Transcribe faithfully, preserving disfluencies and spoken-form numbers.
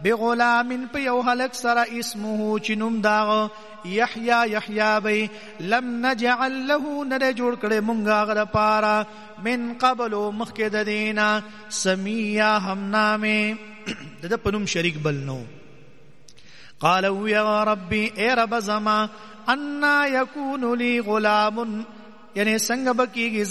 بغلام په یو هلک سره اسمه چې نوم داغ یحیی یحیی بی لم نجعل له نه جوړ کړي مونږه غره پارا من قبل مخکې د دینا سمیا هم نامه د پنوم شریک بل نو. قالوا یا ربی اے رب زما انا یکون لی غلام یعنی څنګه بکیږي